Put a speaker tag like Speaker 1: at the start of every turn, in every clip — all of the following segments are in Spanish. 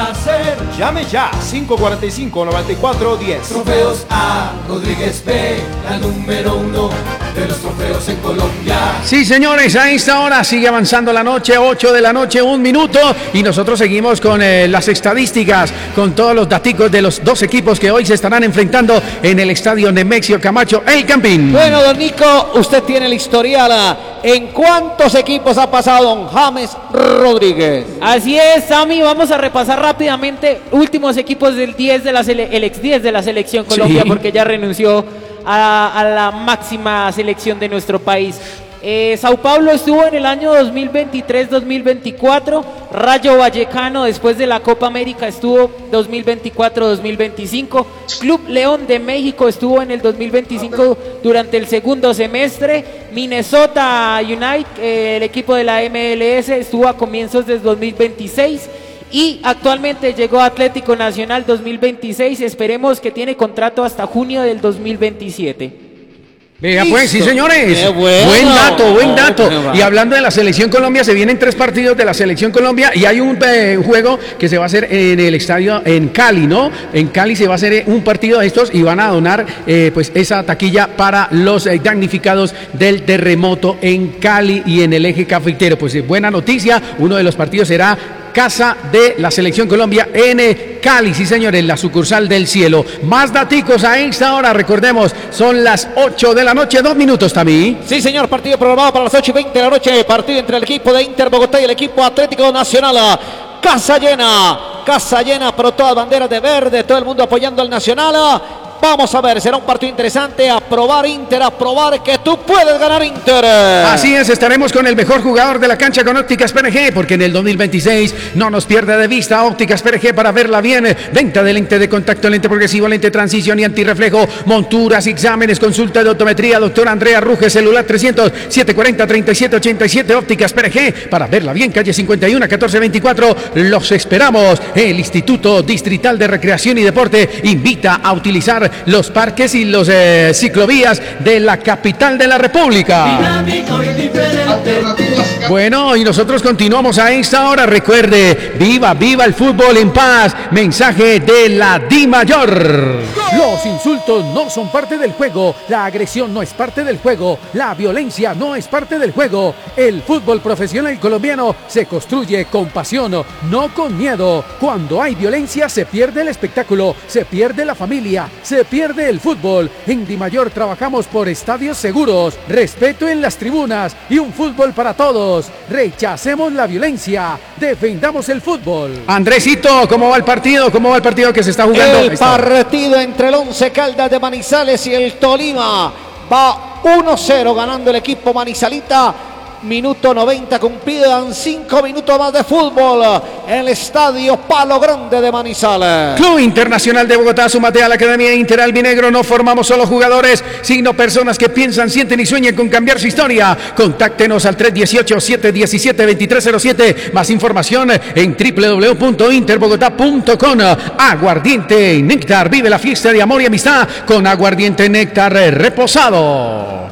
Speaker 1: hacer.
Speaker 2: Llame ya, 545-9410.
Speaker 1: Trofeos A. Rodríguez B, la número 1 de los trofeos en Colombia.
Speaker 3: Sí, señores, a esta hora sigue avanzando la noche, 8 de la noche, 1 minuto, y nosotros seguimos con las estadísticas, con todos los daticos de los dos equipos que hoy se estarán enfrentando en el estadio Nemesio Camacho, El Campín.
Speaker 4: Bueno, don Nico, usted tiene el historial. ¿En cuántos equipos ha pasado don James Rodríguez?
Speaker 5: Así es, Sammy, vamos a repasar rápidamente últimos equipos del 10 de el ex 10 de la selección Colombia, sí, porque ya renunció a la máxima selección de nuestro país. Sao Paulo estuvo en el año 2023-2024, Rayo Vallecano después de la Copa América estuvo 2024-2025, Club León de México estuvo en el 2025 durante el segundo semestre, Minnesota United, el equipo de la MLS, estuvo a comienzos del 2026 y actualmente llegó a Atlético Nacional 2026, esperemos que tiene contrato hasta junio del 2027.
Speaker 3: Vea pues, sí señores,
Speaker 4: bueno.
Speaker 3: Buen dato. Y hablando de la selección Colombia, se vienen 3 partidos de la selección Colombia y hay un juego que se va a hacer en el estadio en Cali, ¿no? En Cali se va a hacer un partido de estos y van a donar pues esa taquilla para los damnificados del terremoto en Cali y en el eje cafetero. Pues buena noticia, uno de los partidos será Casa de la Selección Colombia en Cali, sí señores, la sucursal del cielo. Más daticos a esta hora, recordemos, son las 8 de la noche, 2 minutos, Tami.
Speaker 4: Sí señor, partido programado para las 8:20 de la noche, partido entre el equipo de Inter Bogotá y el equipo Atlético Nacional. Casa llena, pero todas banderas de verde, todo el mundo apoyando al Nacional. Vamos a ver, será un partido interesante. A probar Inter, a probar que tú puedes ganar Inter.
Speaker 3: Así es, estaremos con el mejor jugador de la cancha con Ópticas PRG, porque en el 2026 no nos pierda de vista Ópticas PRG para verla bien. Venta de lente de contacto, lente progresivo, lente transición y antirreflejo, monturas, exámenes, consulta de optometría. Doctor Andrea Ruge, celular 300-740-3787. Ópticas PRG para verla bien, calle 51 1424. Los esperamos. El Instituto Distrital de Recreación y Deporte invita a utilizar los parques y los ciclovías de la capital de la República.
Speaker 1: Dinámico y diferente.
Speaker 3: Bueno, y nosotros continuamos a esta hora. Recuerde, viva el fútbol en paz. Mensaje de la DIMAYOR. Los insultos no son parte del juego, la agresión no es parte del juego, la violencia no es parte del juego. El fútbol profesional colombiano se construye con pasión, no con miedo. Cuando hay violencia se pierde el espectáculo, se pierde la familia, se pierde el fútbol. En DIMAYOR trabajamos por estadios seguros, respeto en las tribunas y un fútbol para todos. Rechacemos la violencia, defendamos el fútbol. Andresito, ¿cómo va el partido? ¿Cómo va el partido que se está jugando?
Speaker 4: El partido entre el Once Caldas de Manizales y el Tolima va 1-0 ganando el equipo manizalita. Minuto 90 cumplido, dan 5 minutos más de fútbol en el estadio Palo Grande de Manizales.
Speaker 3: Club Internacional de Bogotá, súmate a la Academia Inter Albinegro. No formamos solo jugadores, sino personas que piensan, sienten y sueñan con cambiar su historia. Contáctenos al 318-717-2307. Más información en www.interbogotá.com. Aguardiente Néctar, vive la fiesta de amor y amistad con Aguardiente Néctar reposado.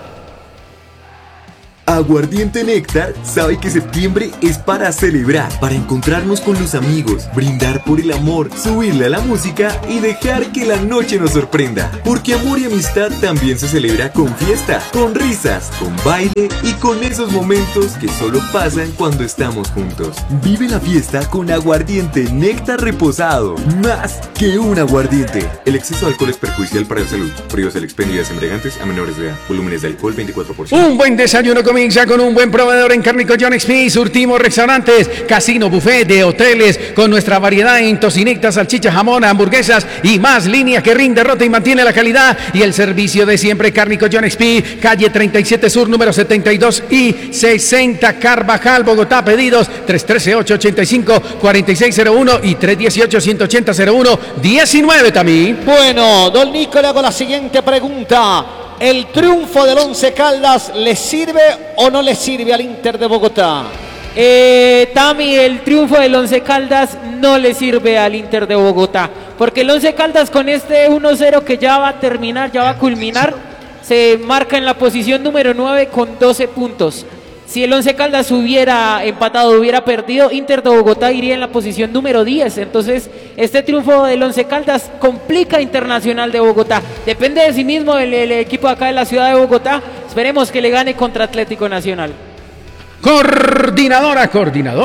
Speaker 6: Aguardiente Néctar sabe que septiembre es para celebrar, para encontrarnos con los amigos, brindar por el amor, subirle a la música y dejar que la noche nos sorprenda. Porque amor y amistad también se celebra con fiesta, con risas, con baile y con esos momentos que solo pasan cuando estamos juntos. Vive la fiesta con Aguardiente Néctar reposado, más que un aguardiente. El exceso de alcohol es perjudicial para la salud. Prohíbas el expendio de embriagantes a menores de edad. Volúmenes de alcohol 24%.
Speaker 3: Un buen desayuno comienza con un buen proveedor en Cárnico John XP. Surtimos restaurantes, casino, buffet de hoteles con nuestra variedad en tocinetas, salchicha, jamón, hamburguesas y más. Línea que rinde, rota y mantiene la calidad y el servicio de siempre. Cárnico John XP, calle 37 Sur, número 72 y 60, Carvajal, Bogotá. Pedidos 313-885-4601 y 318-180-01-19 también.
Speaker 4: Bueno, don Nico, le hago la siguiente pregunta. ¿El triunfo del Once Caldas le sirve o no le sirve al Inter de Bogotá?
Speaker 5: Tami, el triunfo del Once Caldas no le sirve al Inter de Bogotá, porque el Once Caldas con este 1-0 que ya va a terminar, ya va a culminar, se marca en la posición número 9 con 12 puntos. Si el Once Caldas hubiera empatado, hubiera perdido, Inter de Bogotá iría en la posición número 10. Entonces, este triunfo del Once Caldas complica a Internacional de Bogotá. Depende de sí mismo el equipo acá de la ciudad de Bogotá. Esperemos que le gane contra Atlético Nacional.
Speaker 3: Coordinadora.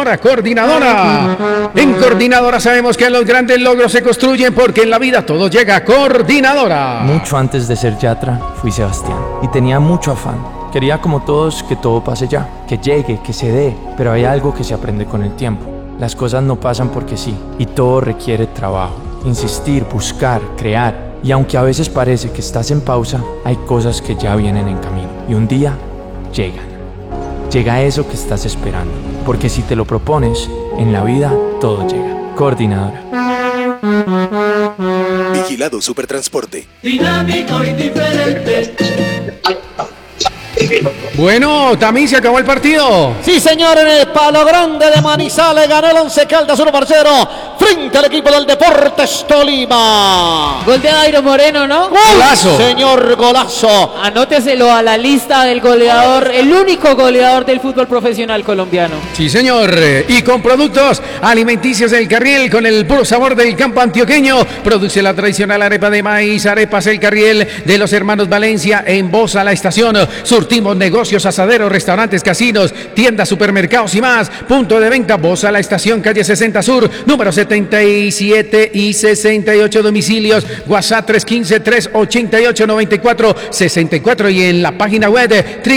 Speaker 3: En Coordinadora sabemos que los grandes logros se construyen porque en la vida todo llega a Coordinadora.
Speaker 2: Mucho antes de ser Yatra, fui Sebastián y tenía mucho afán. Quería como todos que todo pase ya, que llegue, que se dé, pero hay algo que se aprende con el tiempo. Las cosas no pasan porque sí, y todo requiere trabajo, insistir, buscar, crear. Y aunque a veces parece que estás en pausa, hay cosas que ya vienen en camino. Y un día llegan. Llega eso que estás esperando, porque si te lo propones, en la vida todo llega. Coordinadora.
Speaker 7: Vigilado Supertransporte.
Speaker 1: Dinámico y diferente.
Speaker 3: Bueno, también se acabó el partido.
Speaker 4: Sí, señor, en el Palo Grande de Manizales ganó el Once Caldas 1-0 frente al equipo del Deportes Tolima.
Speaker 5: Gol de Dairo Moreno, ¿no?
Speaker 3: Golazo.
Speaker 4: Señor, golazo.
Speaker 5: Anóteselo a la lista del goleador, el único goleador del fútbol profesional colombiano.
Speaker 3: Sí, señor. Y con productos alimenticios del Carriel, con el puro sabor del campo antioqueño, produce la tradicional arepa de maíz, Arepas El Carriel de los hermanos Valencia en Bosa, la estación. Surtimos negocios, asaderos, restaurantes, casinos, tiendas, supermercados y más. Punto de venta, Bosa, la estación, calle 60 Sur, número 77 y 68, domicilios, WhatsApp 315-388-9464 y en la página web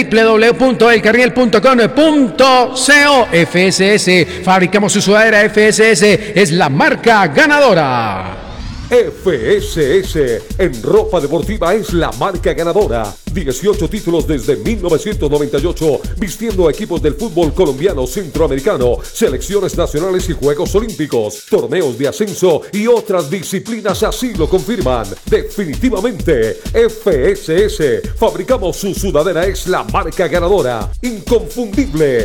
Speaker 3: www.elcarriel.com.co. FSS, fabricamos su sudadera. FSS es la marca ganadora.
Speaker 8: FSS en ropa deportiva es la marca ganadora. 18 títulos desde 1998, vistiendo a equipos del fútbol colombiano, centroamericano, selecciones nacionales y Juegos Olímpicos, torneos de ascenso y otras disciplinas así lo confirman. Definitivamente, FSS, fabricamos su sudadera, es la marca ganadora. Inconfundible.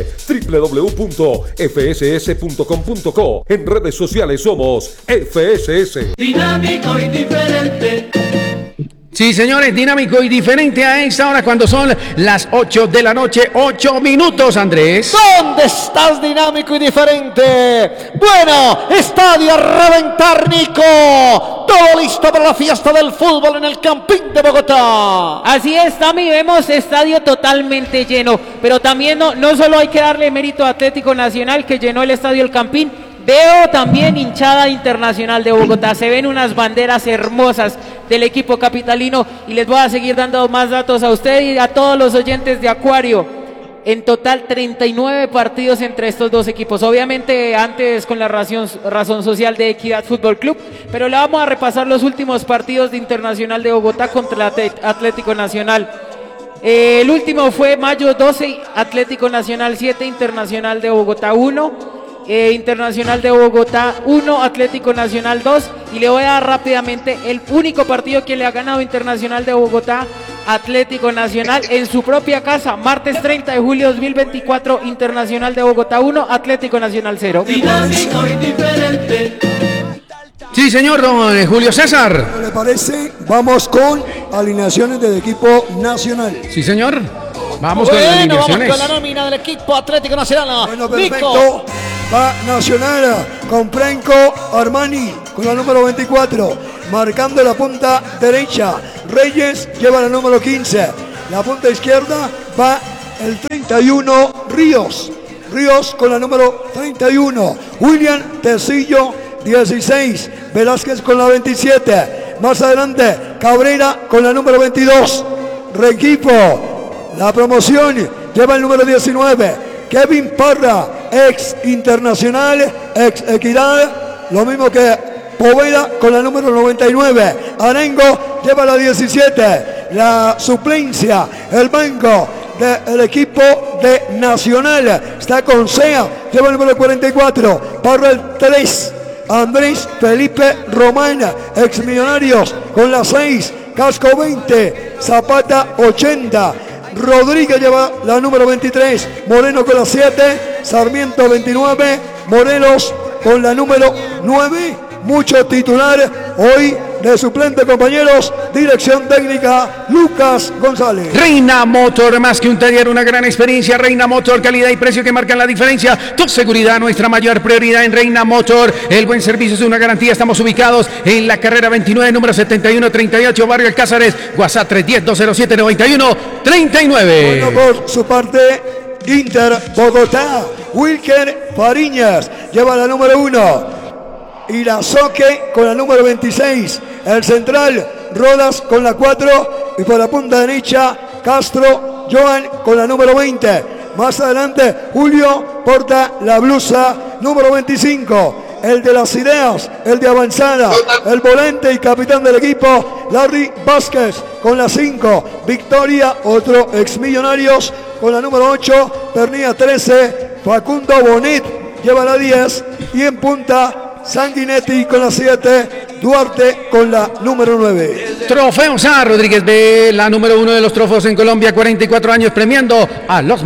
Speaker 8: www.fss.com.co. En redes sociales somos FSS.
Speaker 1: Dinámico y diferente.
Speaker 3: Sí, señores, dinámico y diferente a esta hora cuando son las 8 de la noche, 8 minutos, Andrés.
Speaker 4: ¿Dónde estás, dinámico y diferente? Bueno, estadio a reventar, Nico. Todo listo para la fiesta del fútbol en el Campín de Bogotá.
Speaker 5: Así es, Tami, vemos estadio totalmente lleno, pero también no solo hay que darle mérito a Atlético Nacional que llenó el estadio El Campín. Veo también hinchada Internacional de Bogotá, se ven unas banderas hermosas del equipo capitalino y les voy a seguir dando más datos a usted y a todos los oyentes de Acuario. En total 39 partidos entre estos dos equipos, obviamente antes con la razón social de Equidad Fútbol Club, pero le vamos a repasar los últimos partidos de Internacional de Bogotá contra Atlético Nacional. El último fue mayo 12, Atlético Nacional 7, Internacional de Bogotá 1. Internacional de Bogotá 1, Atlético Nacional 2, y le voy a dar rápidamente el único partido que le ha ganado Internacional de Bogotá Atlético Nacional en su propia casa, martes 30 de julio 2024, Internacional de Bogotá 1, Atlético Nacional 0.
Speaker 1: Dinámico y diferente.
Speaker 3: Sí, señor, don Julio César.
Speaker 9: ¿Le parece? Vamos con alineaciones del equipo nacional.
Speaker 3: Sí, señor. Vamos con las alineaciones.
Speaker 4: Vamos con la nómina del equipo Atlético Nacional.
Speaker 9: Bueno, perfecto. Va Nacional con Franco Armani con la número 24, marcando la punta derecha. Reyes lleva la número 15. La punta izquierda va el 31 Ríos. Ríos con la número 31. William Tecillo 16. Velázquez con la 27. Más adelante Cabrera con la número 22. Requipo. La promoción lleva el número 19. Kevin Parra, ex Internacional, ex Equidad, lo mismo que Poveda con la número 99. Arengo lleva la 17. La suplencia, el banco del equipo de Nacional está con Sea, lleva el número 44. Parra el 3. Andrés Felipe Román, ex Millonarios, con la 6. Casco 20. Zapata 80. Rodríguez lleva la número 23, Moreno con la 7, Sarmiento 29, Morelos con la número 9, mucho titular hoy de suplente, compañeros. Dirección técnica, Lucas González.
Speaker 3: Reina Motor, más que un taller, una gran experiencia. Reina Motor, calidad y precio que marcan la diferencia. Tu seguridad, nuestra mayor prioridad en Reina Motor. El buen servicio es una garantía. Estamos ubicados en la carrera 29, número 7138, Barrio Alcázares. WhatsApp 310-207-91-39.
Speaker 9: Bueno, por su parte, Inter Bogotá, Wilker Fariñas lleva la número 1. Irazoque con la número 26. El central, Rodas con la 4. Y por la punta derecha, Castro Joan con la número 20. Más adelante, Julio porta la blusa número 25. El de las ideas, el de avanzada, el volante y capitán del equipo, Larry Vázquez con la 5. Victoria, otro exmillonarios con la número 8. Pernilla 13. Facundo Bonet lleva la 10. Y en punta, Sanguinetti con la 7, Duarte con la número 9.
Speaker 3: Trofeo Sá Rodríguez B, la número 1 de los trofeos en Colombia, 44 años premiando a los